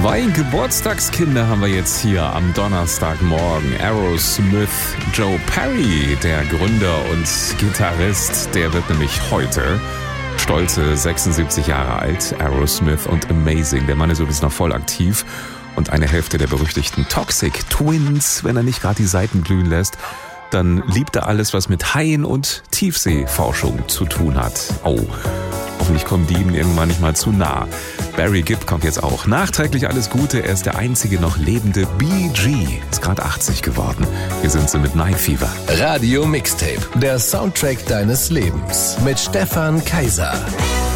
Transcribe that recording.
Zwei Geburtstagskinder haben wir jetzt hier am Donnerstagmorgen. Aerosmith, Joe Perry, der Gründer und Gitarrist, der wird nämlich heute stolze 76 Jahre alt. Aerosmith und Amazing. Der Mann ist übrigens noch voll aktiv und eine Hälfte der berüchtigten Toxic Twins, wenn er nicht gerade die Seiten glühen lässt. Dann liebt er alles, was mit Haien und Tiefseeforschung zu tun hat. Oh, hoffentlich kommen die ihm irgendwann nicht mal zu nah. Barry Gibb kommt jetzt auch. Nachträglich alles Gute, er ist der einzige noch lebende Bee-Gee. Ist gerade 80 geworden. Hier sind sie mit Night Fever. Radio Mixtape, der Soundtrack deines Lebens mit Stefan Kaiser.